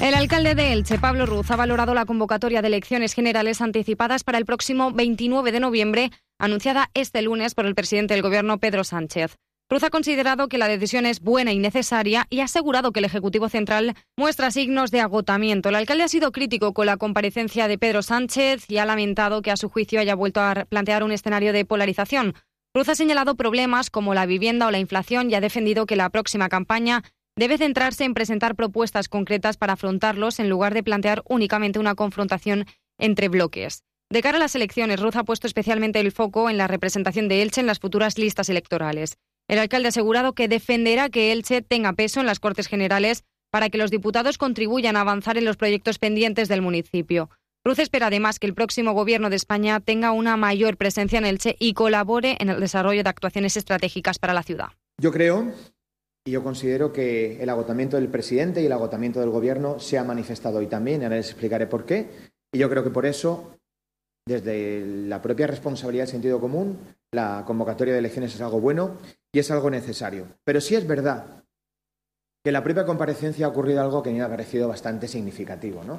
El alcalde de Elche, Pablo Ruz, ha valorado la convocatoria de elecciones generales anticipadas para el próximo 29 de noviembre, anunciada este lunes por el presidente del Gobierno, Pedro Sánchez. Ruz ha considerado que la decisión es buena y necesaria y ha asegurado que el Ejecutivo Central muestra signos de agotamiento. El alcalde ha sido crítico con la comparecencia de Pedro Sánchez y ha lamentado que a su juicio haya vuelto a plantear un escenario de polarización. Ruz ha señalado problemas como la vivienda o la inflación y ha defendido que la próxima campaña debe centrarse en presentar propuestas concretas para afrontarlos en lugar de plantear únicamente una confrontación entre bloques. De cara a las elecciones, Ruz ha puesto especialmente el foco en la representación de Elche en las futuras listas electorales. El alcalde ha asegurado que defenderá que Elche tenga peso en las Cortes Generales para que los diputados contribuyan a avanzar en los proyectos pendientes del municipio. Ruz espera además que el próximo Gobierno de España tenga una mayor presencia en Elche y colabore en el desarrollo de actuaciones estratégicas para la ciudad. Yo creo y yo considero que el agotamiento del presidente y el agotamiento del Gobierno se ha manifestado hoy también, y ahora les explicaré por qué. Y yo creo que por eso, desde la propia responsabilidad y sentido común, la convocatoria de elecciones es algo bueno y es algo necesario. Pero sí es verdad que en la propia comparecencia ha ocurrido algo que me ha parecido bastante significativo, ¿no?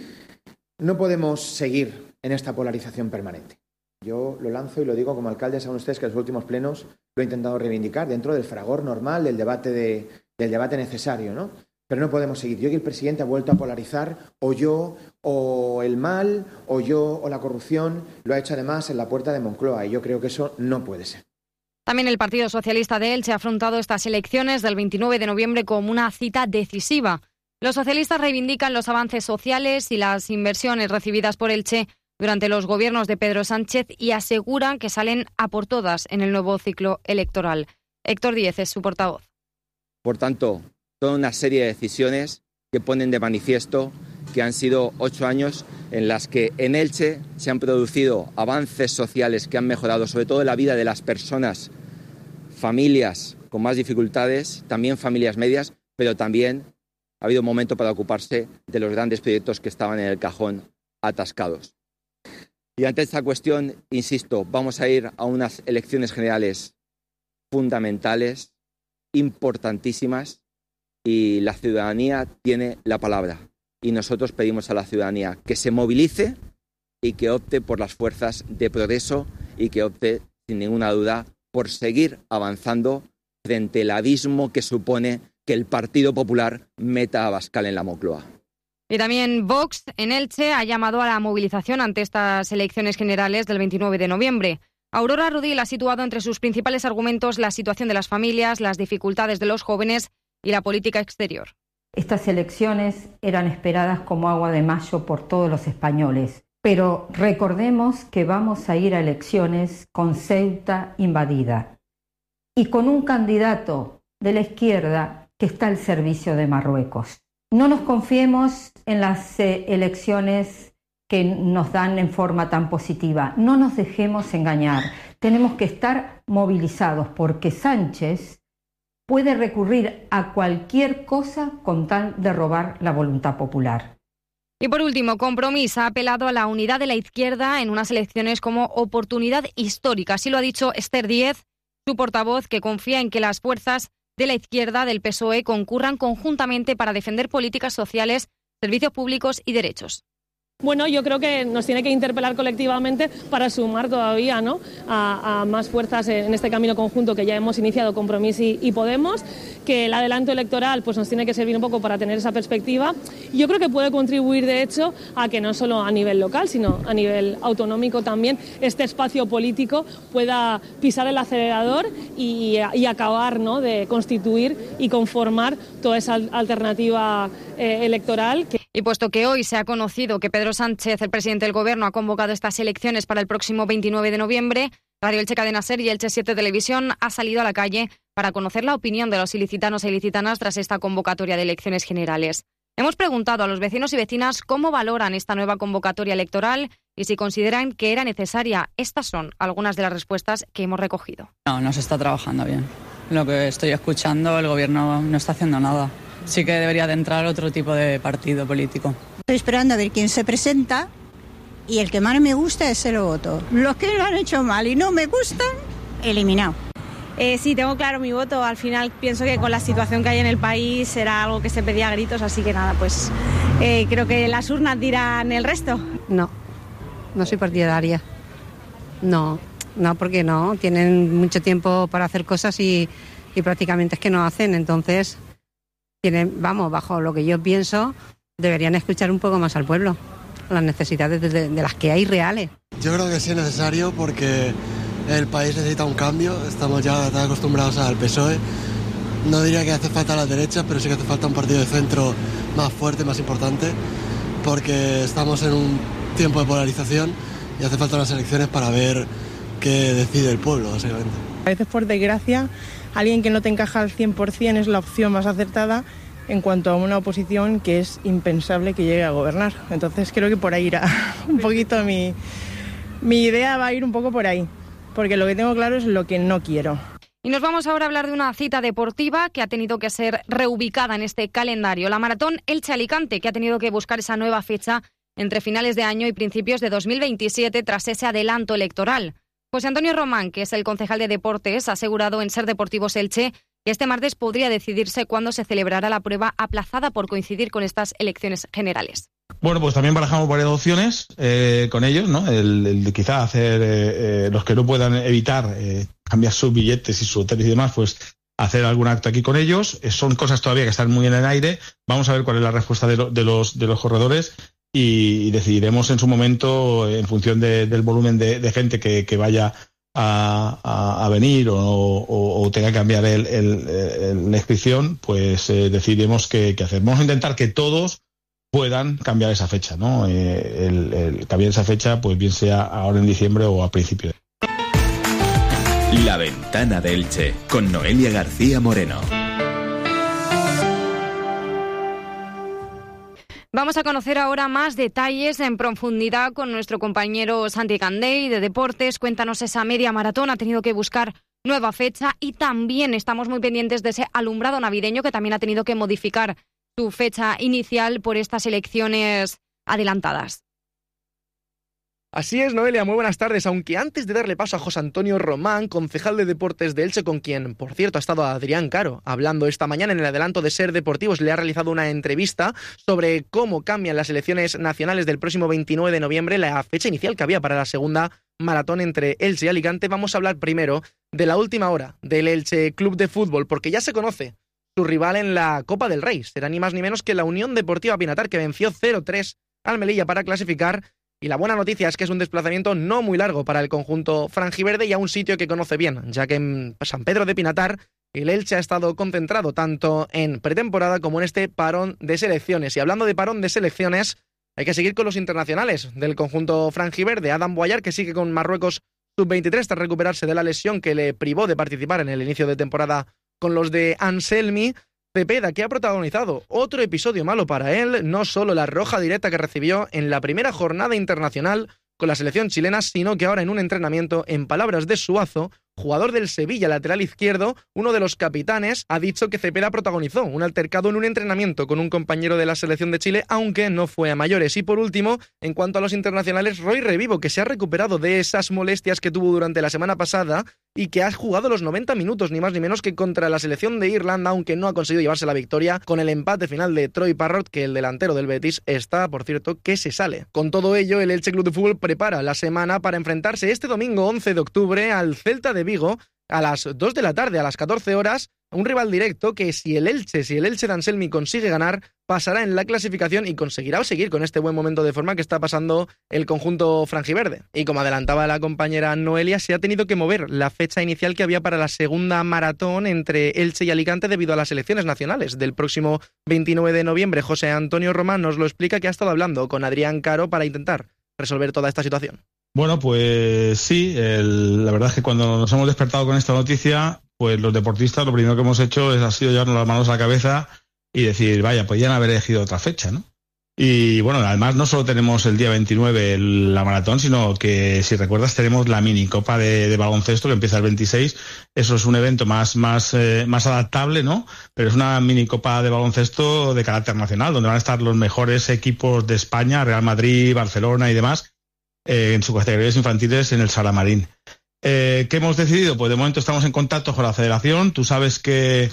No podemos seguir en esta polarización permanente. Yo lo lanzo y lo digo como alcalde, saben ustedes que en los últimos plenos lo he intentado reivindicar dentro del fragor normal del debate necesario, ¿no? Pero no podemos seguir. Yo creo que el presidente ha vuelto a polarizar, o yo, o el mal, o yo, o la corrupción. Lo ha hecho además en la puerta de Moncloa y yo creo que eso no puede ser. También el Partido Socialista de Elche ha afrontado estas elecciones del 29 de noviembre como una cita decisiva. Los socialistas reivindican los avances sociales y las inversiones recibidas por Elche durante los gobiernos de Pedro Sánchez y aseguran que salen a por todas en el nuevo ciclo electoral. Héctor Díez es su portavoz. Por tanto, toda una serie de decisiones que ponen de manifiesto que han sido 8 años en las que en Elche se han producido avances sociales que han mejorado sobre todo la vida de las personas, familias con más dificultades, también familias medias, pero también ha habido un momento para ocuparse de los grandes proyectos que estaban en el cajón atascados. Y ante esta cuestión, insisto, vamos a ir a unas elecciones generales fundamentales, importantísimas, y la ciudadanía tiene la palabra. Y nosotros pedimos a la ciudadanía que se movilice y que opte por las fuerzas de progreso y que opte, sin ninguna duda, por seguir avanzando frente al abismo que supone que el Partido Popular meta a Abascal en la Moncloa. Y también Vox en Elche ha llamado a la movilización ante estas elecciones generales del 29 de noviembre. Aurora Rodil ha situado entre sus principales argumentos la situación de las familias, las dificultades de los jóvenes y la política exterior. Estas elecciones eran esperadas como agua de mayo por todos los españoles, pero recordemos que vamos a ir a elecciones con Ceuta invadida y con un candidato de la izquierda que está al servicio de Marruecos. No nos confiemos en las elecciones que nos dan en forma tan positiva. No nos dejemos engañar. Tenemos que estar movilizados porque Sánchez puede recurrir a cualquier cosa con tal de robar la voluntad popular. Y por último, Compromís ha apelado a la unidad de la izquierda en unas elecciones como oportunidad histórica. Así lo ha dicho Esther Díez, su portavoz, que confía en que las fuerzas de la izquierda del PSOE concurran conjuntamente para defender políticas sociales, servicios públicos y derechos. Bueno, yo creo que nos tiene que interpelar colectivamente para sumar todavía, ¿no?, a más fuerzas en este camino conjunto que ya hemos iniciado Compromís y Podemos, que el adelanto electoral pues nos tiene que servir un poco para tener esa perspectiva. Yo creo que puede contribuir, de hecho, a que no solo a nivel local, sino a nivel autonómico también este espacio político pueda pisar el acelerador y acabar, ¿no?, de constituir y conformar toda esa alternativa electoral. Y puesto que hoy se ha conocido que Pedro Sánchez, el presidente del Gobierno, ha convocado estas elecciones para el próximo 29 de noviembre, Radio Elche Cadena Ser y Elche 7 Televisión ha salido a la calle para conocer la opinión de los ilicitanos e ilicitanas tras esta convocatoria de elecciones generales. Hemos preguntado a los vecinos y vecinas cómo valoran esta nueva convocatoria electoral y si consideran que era necesaria. Estas son algunas de las respuestas que hemos recogido. No se está trabajando bien. Lo que estoy escuchando, el Gobierno no está haciendo nada. Sí que debería de entrar otro tipo de partido político. Estoy esperando a ver quién se presenta y el que más me gusta es el voto. Los que lo han hecho mal y no me gustan, eliminado. Sí, tengo claro mi voto. Al final pienso que con la situación que hay en el país era algo que se pedía a gritos, así que nada, pues creo que las urnas dirán el resto. No soy partidaria. No, porque no. Tienen mucho tiempo para hacer cosas y prácticamente es que no hacen. Entonces, bajo lo que yo pienso, deberían escuchar un poco más al pueblo, las necesidades de las que hay reales. Yo creo que sí es necesario porque el país necesita un cambio, estamos ya tan acostumbrados al PSOE. No diría que hace falta la derecha, pero sí que hace falta un partido de centro más fuerte, más importante, porque estamos en un tiempo de polarización y hace falta unas elecciones para ver qué decide el pueblo, básicamente. A veces, por desgracia, alguien que no te encaja al 100% es la opción más acertada en cuanto a una oposición que es impensable que llegue a gobernar. Entonces creo que por ahí irá un poquito mi idea, va a ir un poco por ahí, porque lo que tengo claro es lo que no quiero. Y nos vamos ahora a hablar de una cita deportiva que ha tenido que ser reubicada en este calendario. La maratón Elche-Alicante, que ha tenido que buscar esa nueva fecha entre finales de año y principios de 2027 tras ese adelanto electoral. José Antonio Román, que es el concejal de Deportes, ha asegurado en Ser Deportivos Elche que este martes podría decidirse cuándo se celebrará la prueba aplazada por coincidir con estas elecciones generales. Bueno, pues también barajamos varias opciones con ellos, ¿no? El de quizá hacer, los que no puedan evitar cambiar sus billetes y sus hoteles y demás, pues hacer algún acto aquí con ellos. Son cosas todavía que están muy en el aire. Vamos a ver cuál es la respuesta de los corredores y decidiremos en su momento, en función del volumen de gente que vaya a venir o tenga que cambiar la inscripción, pues decidiremos qué hacer. Vamos a intentar que todos puedan cambiar esa fecha, ¿no? Cambiar esa fecha, pues bien sea ahora en diciembre o a principios. La Ventana de Elche, con Noelia García Moreno. Vamos a conocer ahora más detalles en profundidad con nuestro compañero Santi Candey de Deportes. Cuéntanos, esa media maratón ha tenido que buscar nueva fecha y también estamos muy pendientes de ese alumbrado navideño que también ha tenido que modificar su fecha inicial por estas elecciones adelantadas. Así es, Noelia, muy buenas tardes. Aunque antes de darle paso a José Antonio Román, concejal de Deportes de Elche, con quien, por cierto, ha estado Adrián Caro hablando esta mañana en el adelanto de Ser Deportivos, le ha realizado una entrevista sobre cómo cambian las elecciones nacionales del próximo 29 de noviembre, la fecha inicial que había para la segunda maratón entre Elche y Alicante. Vamos a hablar primero de la última hora del Elche Club de Fútbol, porque ya se conoce su rival en la Copa del Rey. Será ni más ni menos que la Unión Deportiva Pinatar, que venció 0-3 al Melilla para clasificar. Y la buena noticia es que es un desplazamiento no muy largo para el conjunto franjiverde y a un sitio que conoce bien, ya que en San Pedro de Pinatar el Elche ha estado concentrado tanto en pretemporada como en este parón de selecciones. Y hablando de parón de selecciones, hay que seguir con los internacionales del conjunto franjiverde. Adam Boyar, que sigue con Marruecos sub-23 tras recuperarse de la lesión que le privó de participar en el inicio de temporada con los de Anselmi. Cepeda, que ha protagonizado otro episodio malo para él, no solo la roja directa que recibió en la primera jornada internacional con la selección chilena, sino que ahora en un entrenamiento, en palabras de Suazo, jugador del Sevilla, lateral izquierdo, uno de los capitanes, ha dicho que Cepeda protagonizó un altercado en un entrenamiento con un compañero de la selección de Chile, aunque no fue a mayores. Y por último, en cuanto a los internacionales, Roy Revivo, que se ha recuperado de esas molestias que tuvo durante la semana pasada y que ha jugado los 90 minutos, ni más ni menos que contra la selección de Irlanda, aunque no ha conseguido llevarse la victoria con el empate final de Troy Parrott, que el delantero del Betis está, por cierto, que se sale. Con todo ello, el Elche Club de Fútbol prepara la semana para enfrentarse este domingo 11 de octubre al Celta de Vigo a las 2 de la tarde, a las 14 horas, un rival directo que si el Elche de Anselmi consigue ganar, pasará en la clasificación y conseguirá seguir con este buen momento de forma que está pasando el conjunto franjiverde. Y como adelantaba la compañera Noelia, se ha tenido que mover la fecha inicial que había para la segunda maratón entre Elche y Alicante debido a las elecciones nacionales del próximo 29 de noviembre. José Antonio Román nos lo explica, que ha estado hablando con Adrián Caro para intentar resolver toda esta situación. Bueno, pues sí, la verdad es que cuando nos hemos despertado con esta noticia, pues los deportistas lo primero que hemos hecho ha sido llevarnos las manos a la cabeza y decir, vaya, podían haber elegido otra fecha, ¿no? Y bueno, además no solo tenemos el día 29 la maratón, sino que, si recuerdas, tenemos la minicopa de baloncesto que empieza el 26. Eso es un evento más adaptable, ¿no? Pero es una minicopa de baloncesto de carácter nacional, donde van a estar los mejores equipos de España, Real Madrid, Barcelona y demás, en sus categorías infantiles en el Salamarín. ¿Qué hemos decidido? Pues de momento estamos en contacto con la federación. Tú sabes que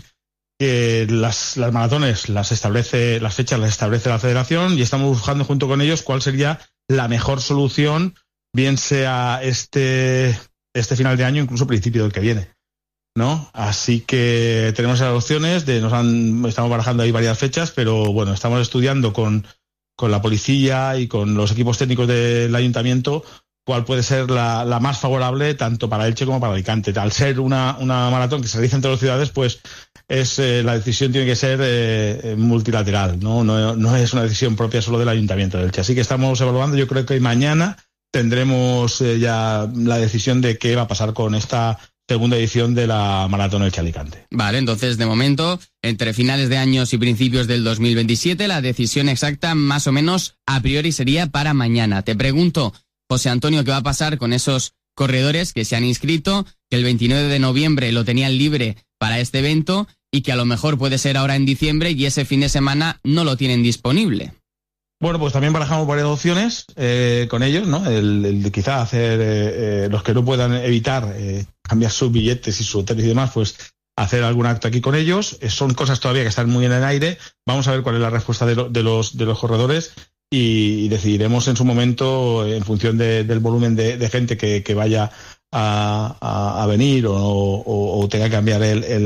las maratones las fechas las establece la federación y estamos buscando junto con ellos cuál sería la mejor solución, bien sea este final de año, incluso principio del que viene, ¿no? Así que tenemos esas opciones, estamos barajando ahí varias fechas, pero bueno, estamos estudiando con la policía y con los equipos técnicos del ayuntamiento cuál puede ser la más favorable tanto para Elche como para Alicante. Al ser una maratón que se realiza entre dos ciudades, pues la decisión tiene que ser multilateral, no es una decisión propia solo del ayuntamiento de Elche. Así que estamos evaluando, yo creo que mañana tendremos ya la decisión de qué va a pasar con esta segunda edición de la Maratón Elche Alicante. Vale, entonces de momento, entre finales de años y principios del 2027, la decisión exacta más o menos a priori sería para mañana. Te pregunto, José Antonio, ¿qué va a pasar con esos corredores que se han inscrito, que el 29 de noviembre lo tenían libre para este evento y que a lo mejor puede ser ahora en diciembre y ese fin de semana no lo tienen disponible? Bueno, pues también barajamos varias opciones con ellos, ¿no? El de quizá hacer, los que no puedan evitar cambiar sus billetes y sus hoteles y demás, pues hacer algún acto aquí con ellos. Son cosas todavía que están muy en el aire. Vamos a ver cuál es la respuesta de los corredores y decidiremos en su momento, en función del volumen de gente que vaya a venir o tenga que cambiar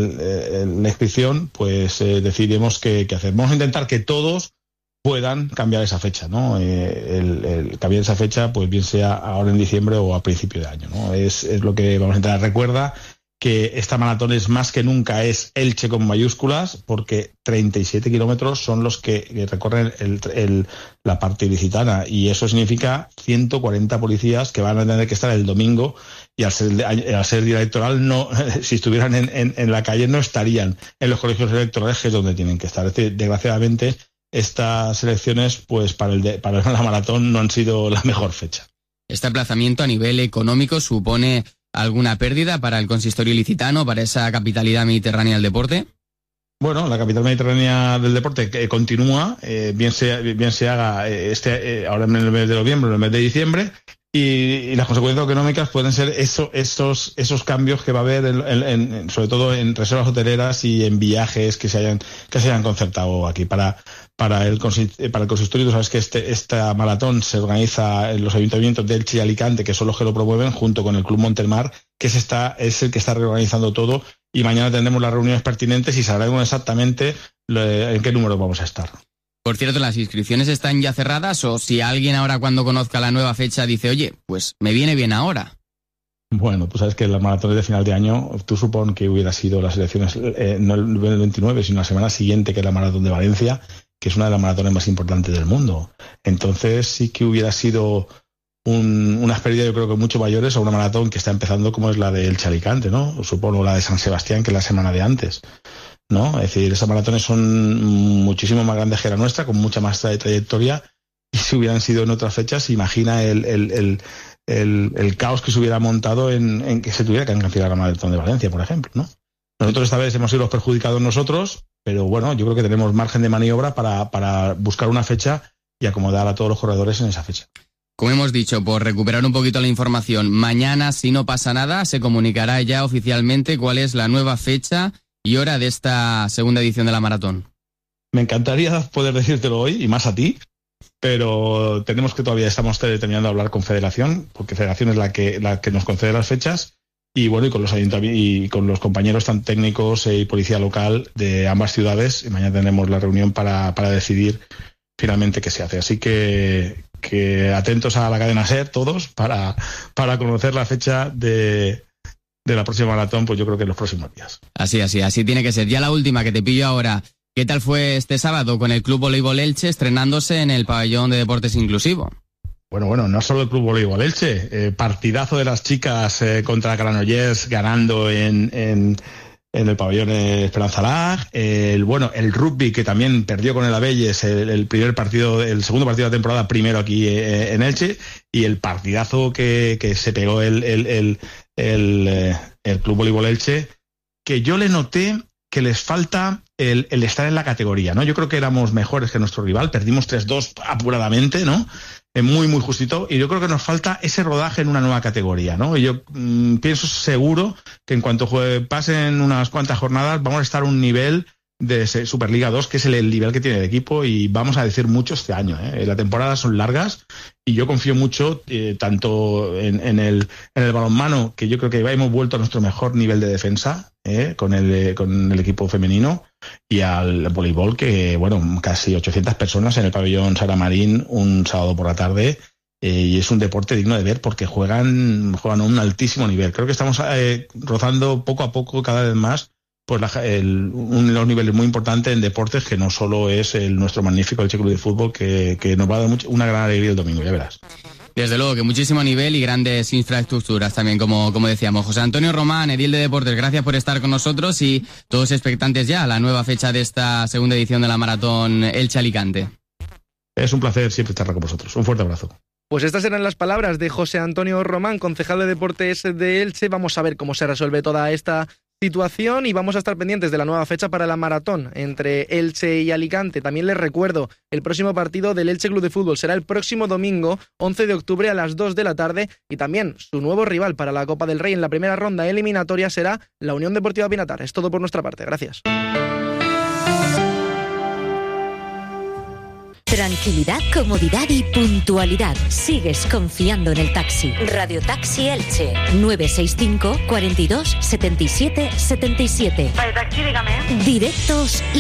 la inscripción, pues decidiremos qué hacer. Vamos a intentar que todos puedan cambiar esa fecha, ¿no? Cambiar esa fecha, pues bien sea ahora en diciembre o a principio de año, ¿no? Es lo que vamos a intentar. Recuerda que esta maratón es más que nunca es Elche con mayúsculas, porque 37 kilómetros son los que recorren la parte ilicitana, y eso significa 140 policías que van a tener que estar el domingo, y al ser día electoral, no, si estuvieran en la calle no estarían en los colegios electorales, que es donde tienen que estar. Es decir, desgraciadamente, estas elecciones, pues para la maratón no han sido la mejor fecha. ¿Este aplazamiento a nivel económico supone alguna pérdida para el consistorio ilicitano, para esa capitalidad mediterránea del deporte? Bueno, la capital mediterránea del deporte continúa, bien se haga ahora en el mes de noviembre o en el mes de diciembre, y las consecuencias económicas pueden ser esos cambios que va a haber sobre todo en reservas hoteleras y en viajes que se hayan concertado aquí para el consistorio. Tú sabes que esta maratón se organiza en los ayuntamientos de Elche y Alicante, que son los que lo promueven, junto con el Club Montelmar, que es el que está reorganizando todo, y mañana tendremos las reuniones pertinentes y sabremos exactamente en qué número vamos a estar. Por cierto, ¿las inscripciones están ya cerradas, o si alguien ahora, cuando conozca la nueva fecha, dice, oye, pues me viene bien ahora? Bueno, tú sabes que las maratones de final de año, tú supón que hubiera sido las elecciones no el 29, sino la semana siguiente, que es la maratón de Valencia, que es una de las maratones más importantes del mundo. Entonces sí que hubiera sido unas pérdidas, yo creo que mucho mayores a una maratón que está empezando, como es la de Elche Alicante, ¿no? Supongo la de San Sebastián, que es la semana de antes, ¿no? Es decir, esas maratones son muchísimo más grandes que la nuestra, con mucha más trayectoria, y si hubieran sido en otras fechas, imagina el caos que se hubiera montado en que se tuviera que cancelar la maratón de Valencia, por ejemplo, ¿no? Nosotros esta vez hemos sido los perjudicados nosotros, pero bueno, yo creo que tenemos margen de maniobra para buscar una fecha y acomodar a todos los corredores en esa fecha. Como hemos dicho, por recuperar un poquito la información, mañana, si no pasa nada, se comunicará ya oficialmente cuál es la nueva fecha y hora de esta segunda edición de la maratón. Me encantaría poder decírtelo hoy, y más a ti, pero estamos terminando de hablar con Federación, porque Federación es la que nos concede las fechas, y bueno, y con los ayuntamientos y con los compañeros tan técnicos y policía local de ambas ciudades, y mañana tenemos la reunión para decidir finalmente qué se hace. Así que atentos a la cadena SER todos para conocer la fecha de la próxima maratón, pues yo creo que en los próximos días. Así tiene que ser. Ya la última, que te pillo ahora. ¿Qué tal fue este sábado con el Club Voleibol Elche estrenándose en el pabellón de deportes inclusivo? Bueno, no solo el Club Voleibol Elche, partidazo de las chicas contra Granollers, ganando en el pabellón Esperanza Lag. El rugby, que también perdió con el Abelles el segundo partido de la temporada, primero aquí en Elche, y el partidazo que se pegó el Club Voleibol Elche, que yo le noté que les falta el estar en la categoría, ¿no? Yo creo que éramos mejores que nuestro rival, perdimos 3-2 apuradamente, ¿no? muy, muy justito, y yo creo que nos falta ese rodaje en una nueva categoría, ¿no? Y yo pienso seguro que en cuanto pasen unas cuantas jornadas vamos a estar a un nivel de Superliga 2, que es el nivel que tiene el equipo, y vamos a decir mucho este año, ¿eh? Las temporadas son largas y yo confío mucho tanto en el balonmano, que yo creo que hemos vuelto a nuestro mejor nivel de defensa con el equipo femenino, y al voleibol, que bueno, casi 800 personas en el pabellón Sara Marín un sábado por la tarde, y es un deporte digno de ver porque juegan a un altísimo nivel. Creo que estamos rozando poco a poco cada vez más pues uno de los niveles muy importantes en deportes, que no solo es nuestro magnífico Elche Club de Fútbol, que nos va a dar una gran alegría el domingo, ya verás. Desde luego, que muchísimo nivel y grandes infraestructuras también, como decíamos. José Antonio Román, edil de Deportes, gracias por estar con nosotros, y todos expectantes ya a la nueva fecha de esta segunda edición de la Maratón Elche-Alicante. Es un placer siempre estar con vosotros. Un fuerte abrazo. Pues estas eran las palabras de José Antonio Román, concejal de Deportes de Elche. Vamos a ver cómo se resuelve toda esta situación y vamos a estar pendientes de la nueva fecha para la maratón entre Elche y Alicante. También les recuerdo, el próximo partido del Elche Club de Fútbol será el próximo domingo, 11 de octubre a las 2 de la tarde, y también su nuevo rival para la Copa del Rey en la primera ronda eliminatoria será la Unión Deportiva Pinatar. Es todo por nuestra parte. Gracias. Tranquilidad, comodidad y puntualidad. Sigues confiando en el taxi. Radio Taxi Elche, 965 42 77 77. Vale, taxi, dígame. Directos